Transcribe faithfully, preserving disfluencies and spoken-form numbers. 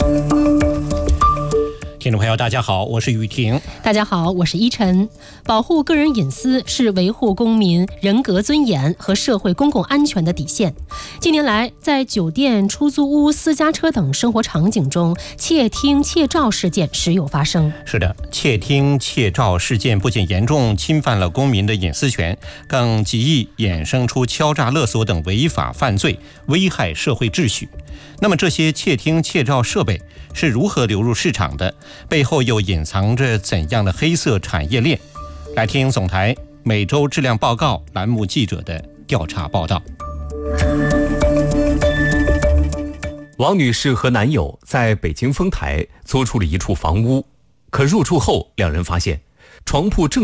听众朋友大家好，我是雨婷。 大家好，我是依晨。保护个人隐私是维护公民人格尊严和社会公共安全的底线。近年来，在酒店、出租屋、私家车等生活场景中，窃听窃照事件时有发生。 是的，窃听窃照事件不仅严重侵犯了公民的隐私权，更极易衍生出敲诈勒索等违法犯罪，危害社会秩序。那么这些窃听窃照设备是如何流入市场的？背后又隐藏着怎样的黑色产业链？来听总台每周质量报告栏目记者的调查报道。 王女士和男友在北京丰台租出了一处房屋，可入住后两人发现床铺正